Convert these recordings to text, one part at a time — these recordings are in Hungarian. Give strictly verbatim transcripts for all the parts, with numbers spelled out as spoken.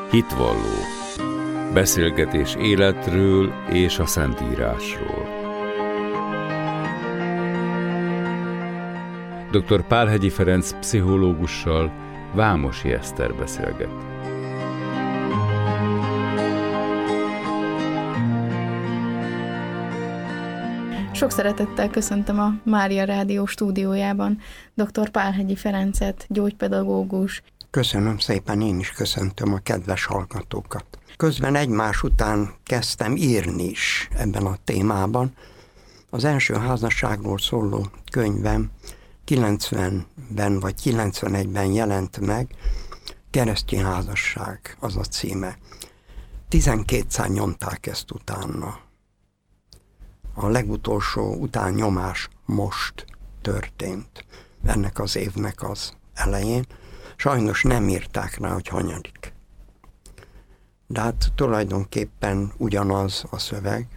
Hitvalló. Beszélgetés életről és a Szentírásról. doktor Pálhegyi Ferenc pszichológussal Vámosi Eszter beszélget. Sok szeretettel köszöntöm a Mária Rádió stúdiójában doktor Pálhegyi Ferencet, gyógypedagógus. Köszönöm szépen, én is köszöntöm a kedves hallgatókat. Közben egymás után kezdtem írni is ebben a témában. Az első házasságról szóló könyvem kilencvenben vagy kilencvenegyben jelent meg, Keresztény házasság az a címe. tizenkétszer nyomták ezt utána. A legutolsó utánnyomás most történt, ennek az évnek az elején. Sajnos nem írták rá, hogy hanyadik. De hát tulajdonképpen ugyanaz a szöveg,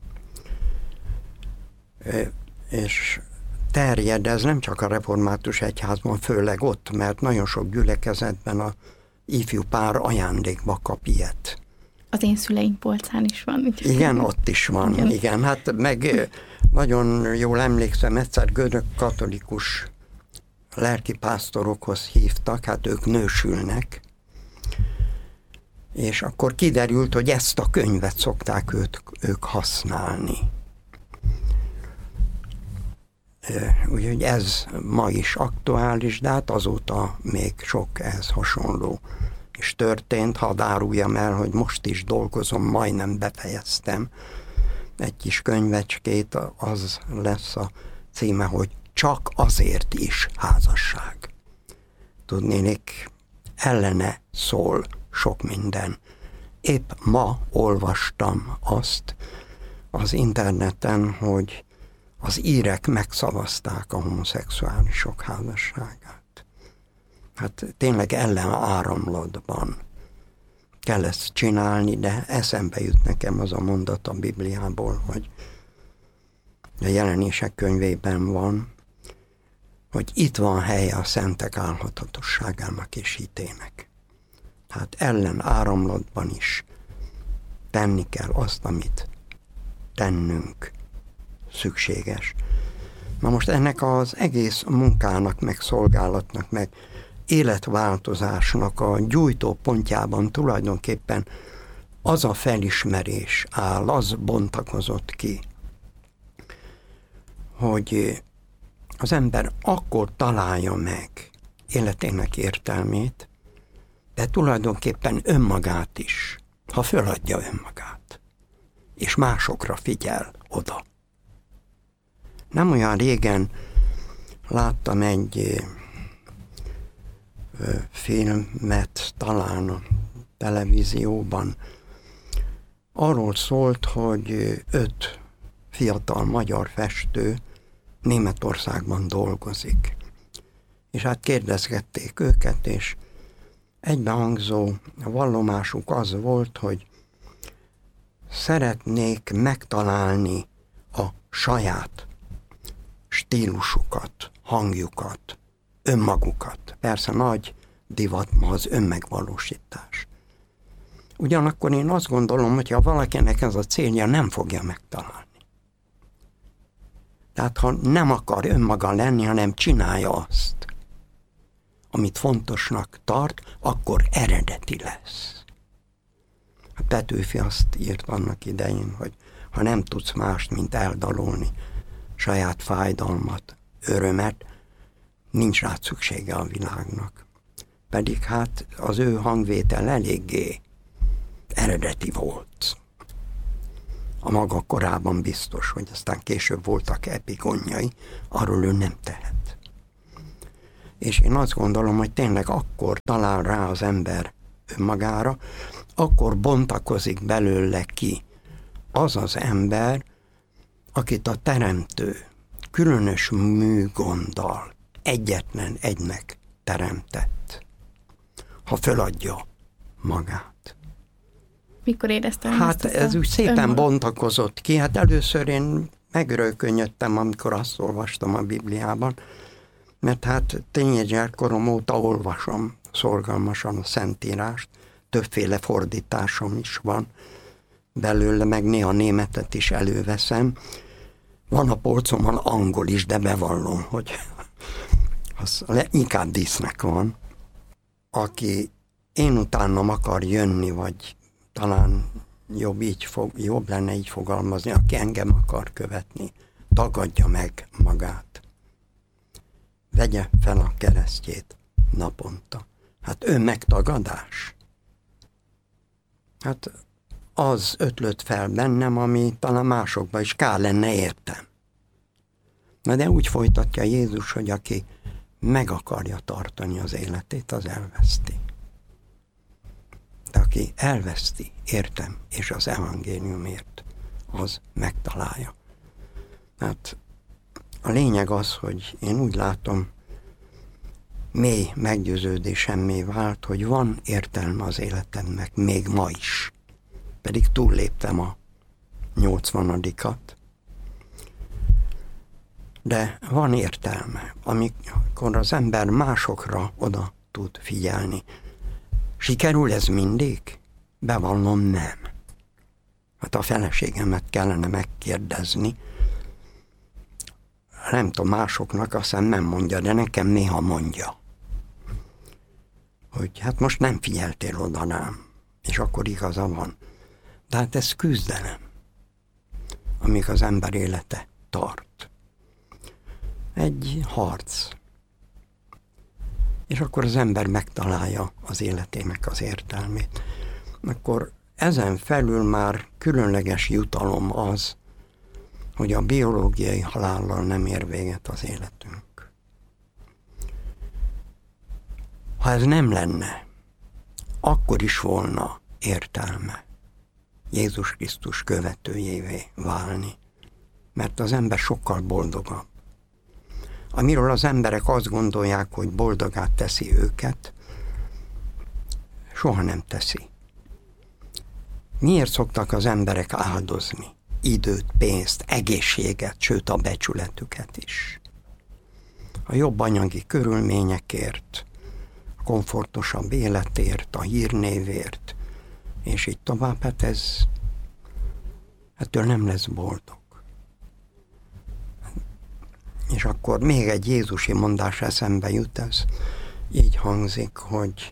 és terjed ez nem csak a református egyházban, főleg ott, mert nagyon sok gyülekezetben a ifjú pár ajándékba kap ilyet. Az én szüleim polcán is van. Úgy. Igen, ott is van, igen. igen. Hát meg nagyon jól emlékszem, egyszer görög katolikus lelkipásztorokhoz hívtak, hát ők nősülnek, és akkor kiderült, hogy ezt a könyvet szokták őt, ők használni. Úgyhogy ez ma is aktuális, de hát azóta még sok ehhez hasonló is történt. Hadd áruljam el, hogy most is dolgozom, majdnem befejeztem egy kis könyvecskét, az lesz a címe, hogy Csak azért is házasság. Tudnélik, ellene szól sok minden. Épp ma olvastam azt az interneten, hogy az írek megszavazták a homoszexuálisok házasságát. Hát tényleg ellenáramlatban kell ezt csinálni, de eszembe jut nekem az a mondat a Bibliából, hogy a Jelenések könyvében van, hogy itt van helye a szentek álhatatosságának és hitének. Tehát ellen áramlatban is tenni kell azt, amit tennünk szükséges. Na most ennek az egész munkának, meg szolgálatnak, meg életváltozásnak a gyújtópontjában tulajdonképpen az a felismerés áll, az bontakozott ki, hogy az ember akkor találja meg életének értelmét, de tulajdonképpen önmagát is, ha föladja önmagát, és másokra figyel oda. Nem olyan régen láttam egy filmet, talán a televízióban, arról szólt, hogy öt fiatal magyar festő Németországban dolgozik. És hát kérdezgették őket, és egybehangzó vallomásuk az volt, hogy szeretnék megtalálni a saját stílusukat, hangjukat, önmagukat. Persze nagy divat ma az önmegvalósítás. Ugyanakkor én azt gondolom, hogy ha valakinek ez a célja, nem fogja megtalálni. Tehát ha nem akar önmaga lenni, hanem csinálja azt, amit fontosnak tart, akkor eredeti lesz. A Petőfi azt írt annak idején, hogy ha nem tudsz mást, mint eldalolni saját fájdalmat, örömet, nincs rá szüksége a világnak. Pedig hát az ő hangvétel eléggé eredeti volt. A maga korában biztos, hogy aztán később voltak epigonjai, arról ő nem tehet. És én azt gondolom, hogy tényleg akkor talál rá az ember önmagára, akkor bontakozik belőle ki az az ember, akit a Teremtő különös műgonddal egyetlen egynek teremtett, ha föladja magát. Mikor éreztem? Hát ez úgy szépen önmagad? bontakozott ki. Hát először én megrőkönyödtem, amikor azt olvastam a Bibliában, mert hát teenager korom óta olvasom szorgalmasan a Szentírást, többféle fordításom is van belőle, meg néha németet is előveszem. Van a polcomon angol is, de bevallom, hogy az inkább dísznek van. Aki én utánam akar jönni, vagy talán jobb, így fog, jobb lenne így fogalmazni, aki engem akar követni, tagadja meg magát. Vegye fel a keresztjét naponta. Hát önmegtagadás. Hát az ötlött fel bennem, ami talán másokban is kár lenne értem. Na de úgy folytatja Jézus, hogy aki meg akarja tartani az életét, az elveszti. De aki elveszti, értem, és az evangéliumért, az megtalálja. Hát a lényeg az, hogy én úgy látom, mély meggyőződésemmé vált, hogy van értelme az életemnek, még ma is. Pedig túlléptem a nyolcvanadikat. De van értelme, amikor az ember másokra oda tud figyelni. Sikerül ez mindig? Bevallom, nem. Hát a feleségemet kellene megkérdezni. Nem tudom, másoknak azt hiszem nem mondja, de nekem néha mondja. Hogy hát most nem figyeltél oda rám, és akkor igaza van. De hát ez küzdelem, amíg az ember élete tart. Egy harc. És akkor az ember megtalálja az életének az értelmét. Akkor ezen felül már különleges jutalom az, hogy a biológiai halállal nem ér véget az életünk. Ha ez nem lenne, akkor is volna értelme Jézus Krisztus követőjévé válni, mert az ember sokkal boldogabb. Amiről az emberek azt gondolják, hogy boldogát teszi őket, soha nem teszi. Miért szoktak az emberek áldozni? Időt, pénzt, egészséget, sőt a becsületüket is. A jobb anyagi körülményekért, a komfortosabb életért, a hírnévért, és így tovább, hát ez, ettől nem lesz boldog. És akkor még egy jézusi mondás eszembe jut, ez így hangzik, hogy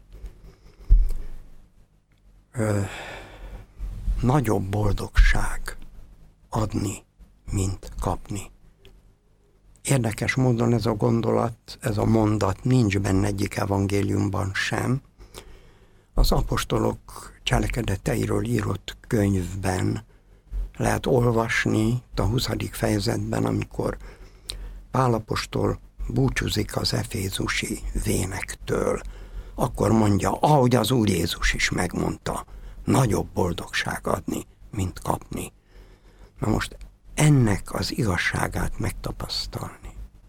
ö, nagyobb boldogság adni, mint kapni. Érdekes módon ez a gondolat, ez a mondat nincs benne egyik evangéliumban sem. Az apostolok cselekedeteiről írott könyvben lehet olvasni, a huszadik fejezetben, amikor Pál apostol búcsúzik az efézusi vénektől, akkor mondja, ahogy az Úr Jézus is megmondta, nagyobb boldogság adni, mint kapni. Na most ennek az igazságát megtapasztalni.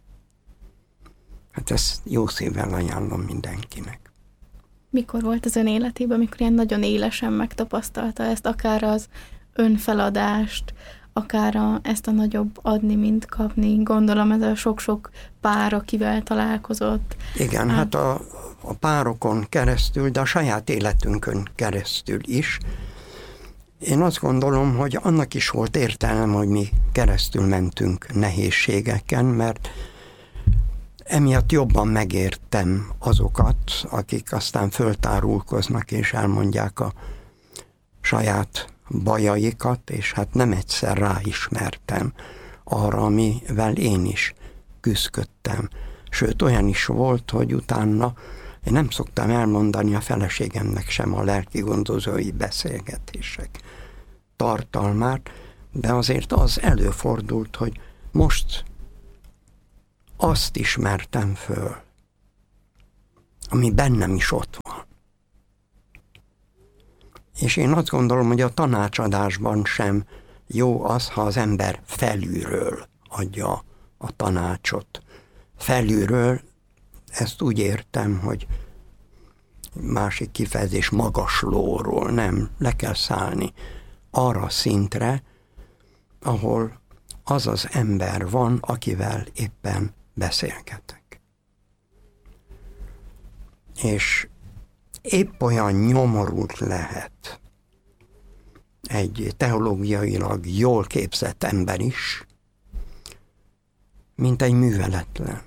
Hát ezt jó szívvel ajánlom mindenkinek. Mikor volt az ön életében, amikor ilyen nagyon élesen megtapasztalta ezt, akár az önfeladást, akár a, ezt a nagyobb adni, mint kapni? Gondolom ez a sok-sok pár, akivel találkozott. Igen, hát, hát a, a párokon keresztül, de a saját életünkön keresztül is. Én azt gondolom, hogy annak is volt értelme, hogy mi keresztül mentünk nehézségeken, mert emiatt jobban megértem azokat, akik aztán föltárulkoznak és elmondják a saját bajaikat, és hát nem egyszer ráismertem arra, amivel én is küzdöttem. Sőt, olyan is volt, hogy utána én nem szoktam elmondani a feleségemnek sem a lelki gondozói beszélgetések tartalmát, de azért az előfordult, hogy most azt ismertem föl, ami bennem is ott van. És én azt gondolom, hogy a tanácsadásban sem jó az, ha az ember felülről adja a tanácsot. Felülről, ezt úgy értem, hogy másik kifejezés magaslóról, nem, le kell szállni arra a szintre, ahol az az ember van, akivel éppen beszélgetek. És épp olyan nyomorult lehet egy teológiailag jól képzett ember is, mint egy műveletlen.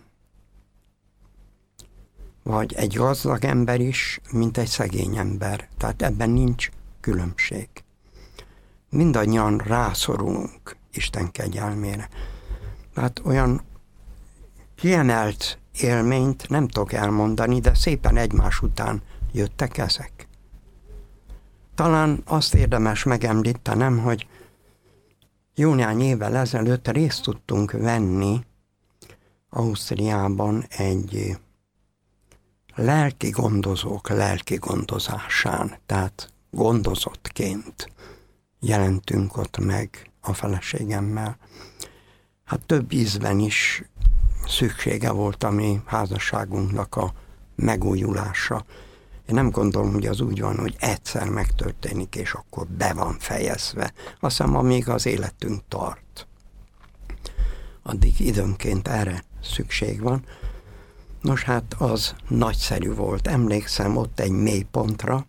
Vagy egy gazdag ember is, mint egy szegény ember. Tehát ebben nincs különbség. Mindannyian rászorulunk Isten kegyelmére. Tehát olyan kiemelt élményt nem tudok elmondani, de szépen egymás után jöttek ezek. Talán azt érdemes megemlítenem, hogy jó néhány évvel ezelőtt részt tudtunk venni Ausztriában egy lelki gondozók lelki gondozásán, tehát gondozottként jelentünk ott meg a feleségemmel. Hát több ízben is szüksége volt a mi házasságunknak a megújulása. Én nem gondolom, hogy az úgy van, hogy egyszer megtörténik, és akkor be van fejezve. Azt hiszem, amíg az életünk tart. Addig időnként erre szükség van. Nos, hát az nagyszerű volt. Emlékszem ott egy mélypontra,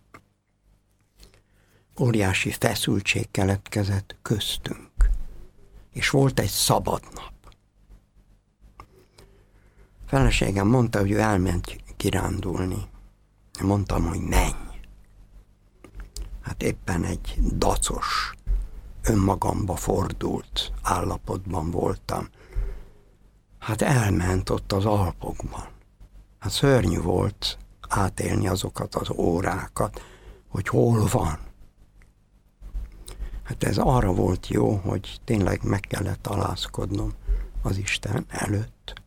óriási feszültség keletkezett köztünk. És volt egy szabad nap. Feleségem mondta, hogy ő elment kirándulni. Mondtam, hogy menj. Hát éppen egy dacos, önmagamba fordult állapotban voltam. Hát elment ott az Alpokban. Hát szörnyű volt átélni azokat az órákat, hogy hol van. Hát ez arra volt jó, hogy tényleg meg kellett alázkodnom az Isten előtt.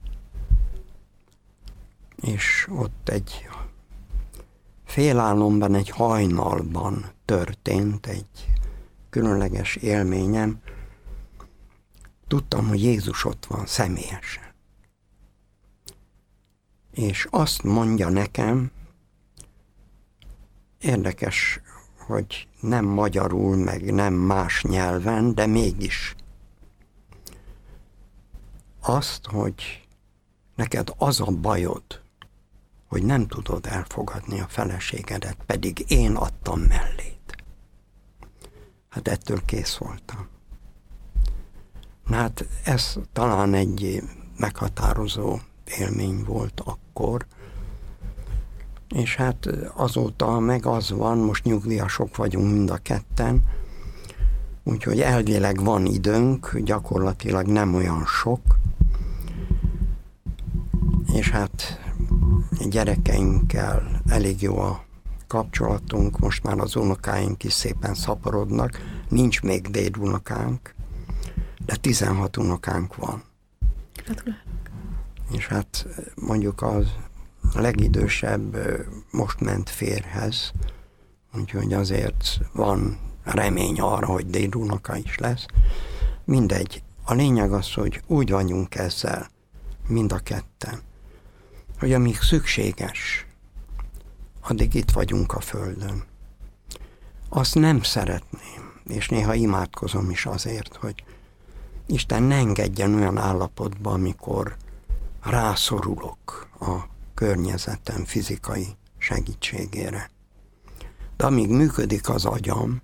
És ott egy félálomban, egy hajnalban történt egy különleges élményem. Tudtam, hogy Jézus ott van személyesen. És azt mondja nekem, érdekes, hogy nem magyarul, meg nem más nyelven, de mégis azt, hogy neked az a bajod, hogy nem tudod elfogadni a feleségedet, pedig én adtam mellét. Hát ettől kész voltam. Na hát ez talán egy meghatározó élmény volt akkor, és hát azóta meg az van, most nyugdíjasok vagyunk mind a ketten, úgyhogy elvileg van időnk, gyakorlatilag nem olyan sok, és hát gyerekeinkkel elég jó a kapcsolatunk, most már az unokáink is szépen szaporodnak, nincs még dédunokánk, de tizenhat unokánk van. Gratulálok. És hát mondjuk az legidősebb most ment férhez, úgyhogy azért van remény arra, hogy dédunoka is lesz. Mindegy. A lényeg az, hogy úgy vagyunk ezzel, mind a ketten, hogy amíg szükséges, addig itt vagyunk a földön. Azt nem szeretném, és néha imádkozom is azért, hogy Isten ne engedjen olyan állapotba, amikor rászorulok a környezetem fizikai segítségére. De amíg működik az agyam,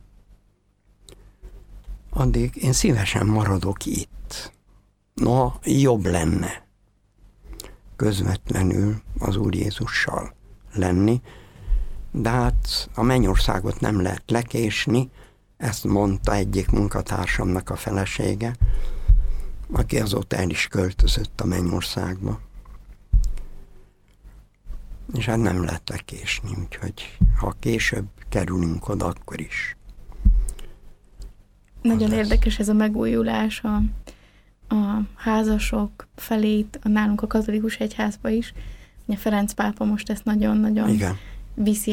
addig én szívesen maradok itt. No, jobb lenne közvetlenül az Úr Jézussal lenni, de hát a mennyországot nem lehet lekésni, ezt mondta egyik munkatársamnak a felesége, aki azóta el is költözött a mennyországba. És hát nem lehet lekésni, úgyhogy ha később kerülünk oda, akkor is. Nagyon érdekes ez a megújulás a, a házasok felé, a nálunk a katolikus egyházba is. A Ferenc pápa most ezt nagyon-nagyon viszi